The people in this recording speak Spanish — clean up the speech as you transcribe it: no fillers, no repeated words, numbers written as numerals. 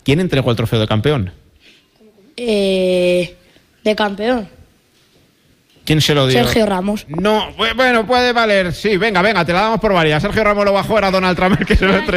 ¿Quién entregó el trofeo de campeón? De campeón. ¿Quién se lo dio? Sergio Ramos. No, bueno, puede valer. Sí, venga, te la damos por varias. Sergio Ramos lo bajó, era Donald Trump el que se lo entregó.